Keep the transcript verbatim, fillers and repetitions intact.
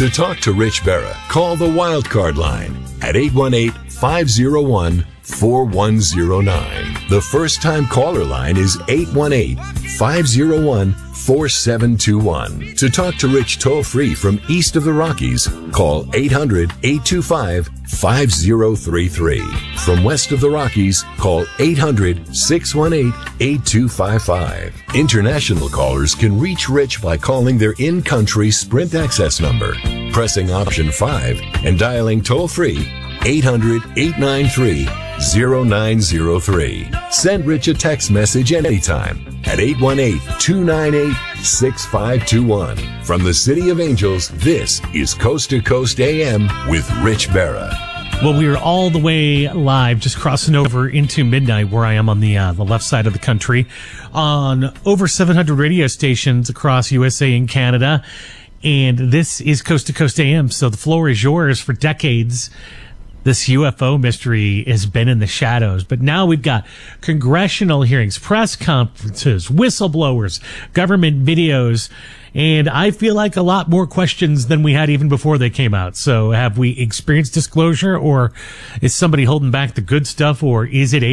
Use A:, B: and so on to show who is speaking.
A: To talk to Rich Berra, call the Wildcard line at eight one eight, five oh one, four one oh nine. The first-time caller line is eight one eight, five oh one, four seven two one. To talk to Rich toll-free from east of the Rockies, call eight hundred, eight two five, five oh three three. From west of the Rockies, call eight hundred, six one eight, eight two five five. International callers can reach Rich by calling their in-country Sprint access number, pressing option five, and dialing toll-free eight hundred, eight nine three, oh nine oh three. Send Rich a text message anytime at eight one eight, two nine eight, six five two one. From the City of Angels, this is Coast to Coast A M with Rich Berra.
B: Well, we are all the way live, just crossing over into midnight where I am on the uh, the left side of the country, on over seven hundred radio stations across U S A and Canada. And this is Coast to Coast A M, so the floor is yours. For decades, this U F O mystery has been in the shadows, but now we've got congressional hearings, press conferences, whistleblowers, government videos, and I feel like a lot more questions than we had even before they came out. So have we experienced disclosure, or is somebody holding back the good stuff, or is it